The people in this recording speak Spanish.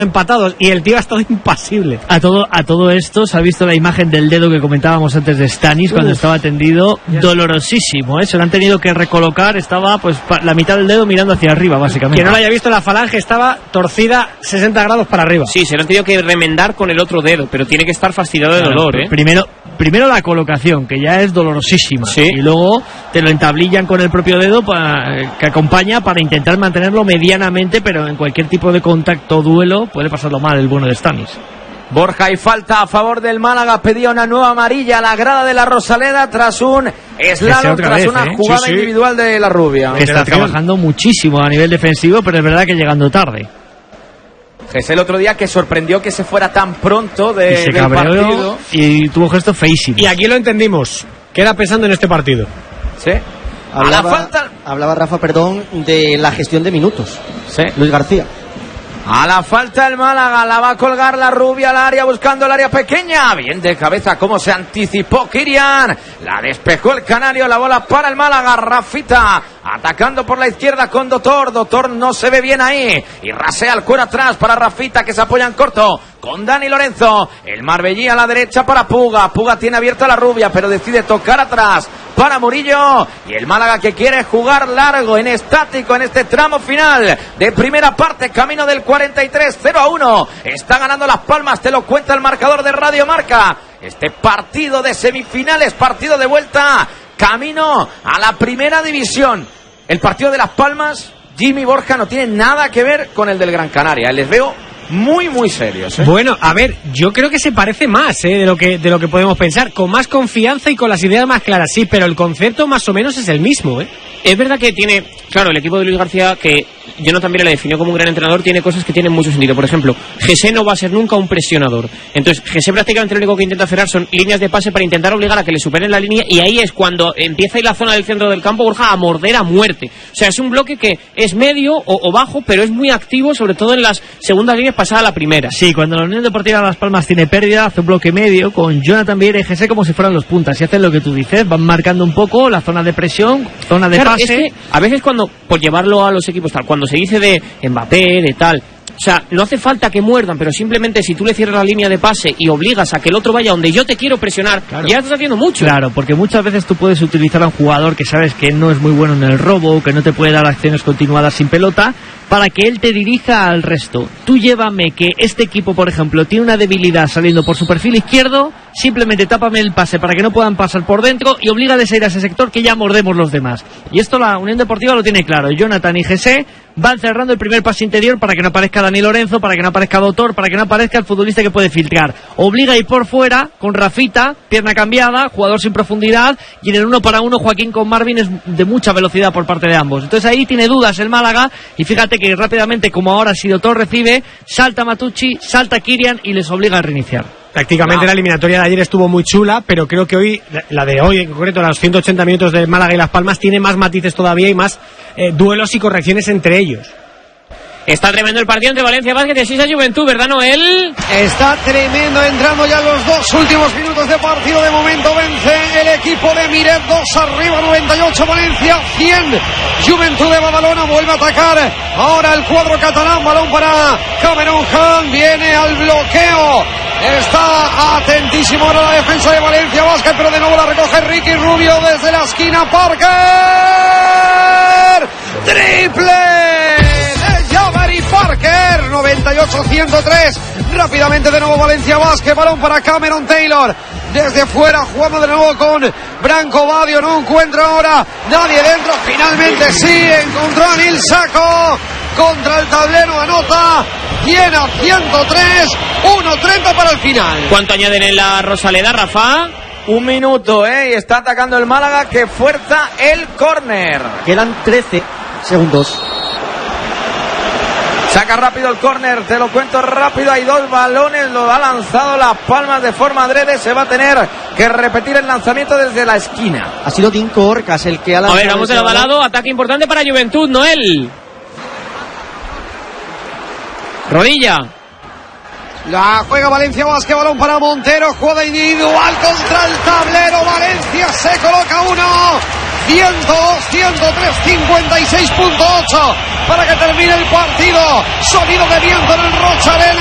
empatados y el tío ha estado impasible. A todo esto se ha visto la imagen del dedo que comentábamos antes de Stanis cuando estaba tendido, dolorosísimo, ¿eh? Se lo han tenido que recolocar, estaba pues la mitad del dedo mirando hacia arriba, básicamente. Quien no lo haya visto, la falange estaba torcida 60 grados para arriba. Sí, se lo han tenido que remendar con el otro dedo, pero tiene que estar fastidiado de dolor, ¿eh? Primero la colocación, que ya es dolorosísima, sí. Y luego te lo entablillan con el propio dedo que acompaña para intentar mantenerlo medianamente, pero en cualquier tipo de contacto duelo puede pasarlo mal el bueno de Stanis. Borja, y falta a favor del Málaga, pedía una nueva amarilla a la grada de la Rosaleda tras un slalom, tras una jugada individual de la rubia. Está trabajando muchísimo a nivel defensivo, pero es verdad que llegando tarde. Es el otro día que sorprendió que se fuera tan pronto del partido. Y tuvo gesto feísimo. Y aquí lo entendimos, queda pensando en este partido. Sí. Hablaba Rafa, de la gestión de minutos. Sí. Luis García. A la falta el Málaga, la va a colgar la rubia al área, buscando el área pequeña. Bien de cabeza, como se anticipó Kirian. La despejó el canario, la bola para el Málaga. Rafita atacando por la izquierda con Dotor. Dotor no se ve bien ahí. Y rasea el cuero atrás para Rafita, que se apoya en corto con Dani Lorenzo. El Marbellí a la derecha para Puga. Puga tiene abierta la rubia, pero decide tocar atrás para Murillo. Y el Málaga que quiere jugar largo, en estático, en este tramo final de primera parte, camino del 43, 0-1. Está ganando Las Palmas, te lo cuenta el marcador de Radio Marca. Este partido de semifinales, partido de vuelta, camino a la primera división. El partido de Las Palmas, Jimmy Borja, no tiene nada que ver con el del Gran Canaria. Les veo muy serios, ¿eh? Bueno, a ver, yo creo que se parece más de lo que podemos pensar, con más confianza y con las ideas más claras, sí, pero el concepto más o menos es el mismo, ¿eh? Es verdad que tiene, claro, el equipo de Luis García, que yo también le definió como un gran entrenador, tiene cosas que tienen mucho sentido. Por ejemplo, José no va a ser nunca un presionador. Entonces, José prácticamente lo único que intenta hacer son líneas de pase para intentar obligar a que le superen la línea, y ahí es cuando empieza ahí la zona del centro del campo, Borja, a morder a muerte. O sea, es un bloque que es medio o bajo, pero es muy activo, sobre todo en las segundas líneas pasada la primera. Sí, cuando la Unión Deportiva Las Palmas tiene pérdida, hace un bloque medio con Jonathan Vieira y José como si fueran los puntas, y hacen lo que tú dices, van marcando un poco la zona de presión, zona de pase. Es que a veces cuando, por llevarlo a los equipos tal, cuando se dice de Mbappé, de tal, o sea, no hace falta que muerdan, pero simplemente si tú le cierras la línea de pase y obligas a que el otro vaya donde yo te quiero presionar, claro, ya estás haciendo mucho. Claro, porque muchas veces tú puedes utilizar a un jugador que sabes que no es muy bueno en el robo, que no te puede dar acciones continuadas sin pelota, para que él te dirija al resto. Tú llévame que este equipo, por ejemplo, tiene una debilidad saliendo por su perfil izquierdo, simplemente tápame el pase para que no puedan pasar por dentro y oblígales a ir a ese sector que ya mordemos los demás. Y esto la Unión Deportiva lo tiene claro. Jonathan y José van cerrando el primer pase interior para que no aparezca Dani Lorenzo, para que no aparezca Dotor, para que no aparezca el futbolista que puede filtrar. Obliga a ir por fuera con Rafita, pierna cambiada, jugador sin profundidad, y en el 1 para 1 Joaquín con Marvin es de mucha velocidad por parte de ambos. Entonces ahí tiene dudas el Málaga, y fíjate que rápidamente, como ahora si Dotor recibe, salta Matucci, salta Kirian y les obliga a reiniciar. Prácticamente la eliminatoria de ayer estuvo muy chula, pero creo que hoy, la de hoy en concreto, los 180 minutos de Málaga y Las Palmas, tiene más matices todavía y más duelos y correcciones entre ellos. Está tremendo el partido entre Valencia Basket y Asisa Juventud, ¿verdad, Noel? Está tremendo, entrando ya los 2 últimos minutos de partido. De momento vence el equipo de Miret, 2 arriba, 98 Valencia, 100 Juventud de Badalona. Vuelve a atacar ahora el cuadro catalán, balón para Cameron Hunt, viene al bloqueo, está atentísimo ahora la defensa de Valencia Basket, pero de nuevo la recoge Ricky Rubio desde la esquina. Parker, triple Parker, 98-103. Rápidamente de nuevo Valencia Basket, balón para Cameron Taylor desde fuera, jugando de nuevo con Branco Badio, no encuentra ahora nadie dentro, finalmente sí, encontró a Nil Sacco contra el tablero, anota 100 a 103, 1:30 para el final. ¿Cuánto añaden en la Rosaleda, Rafa? 1 minuto, y está atacando el Málaga, que fuerza el córner. Quedan 13 segundos. Saca rápido el córner, te lo cuento rápido, hay 2 balones, lo ha lanzado Las Palmas de forma adrede, se va a tener que repetir el lanzamiento desde la esquina. Ha sido Dinko Orcas el que ha lanzado. A ver, vamos de lado a lado, ataque importante para Juventud, Noel. Rodilla. La juega Valencia Basket, balón para Montero, jugada individual contra el tablero, Valencia se coloca 1, 102, 103, 56.8 para que termine el partido. Sonido de viento en el Rocha Arena.